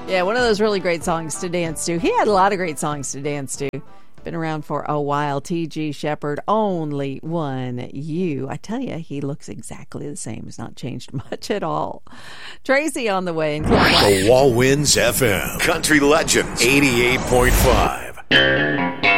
Yeah, one of those really great songs to dance to. He had a lot of great songs to dance to. Been around for a while. T.G. Shepherd, Only One You. I tell you, he looks exactly the same. He's not changed much at all. Tracy on the way. The Wall Winds FM Country Legends 88.5.